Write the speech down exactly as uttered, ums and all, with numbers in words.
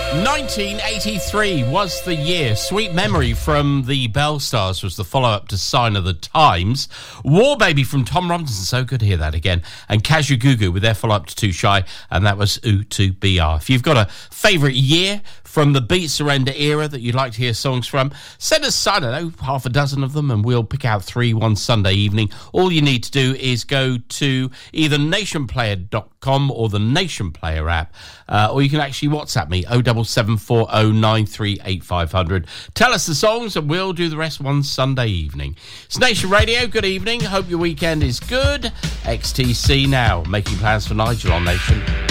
nineteen eighty-three was the year. Sweet Memory from the Bell Stars was the follow-up to Sign of the Times. War Baby from Tom Robinson, so good to hear that again. And Kajagoogoo with their follow-up to Too Shy, and that was Oo two B R. If you've got a favourite year from the Beat Surrender era that you'd like to hear songs from, send us, I don't know, half a dozen of them, and we'll pick out three one Sunday evening. All you need to do is go to either nation player dot com or the Nation Player app, uh, or you can actually WhatsApp me, oh seven seven four oh nine three eight five hundred. Tell us the songs and we'll do the rest one Sunday evening. It's Nation Radio, good evening, hope your weekend is good. X T C now, making plans for Nigel on Nation.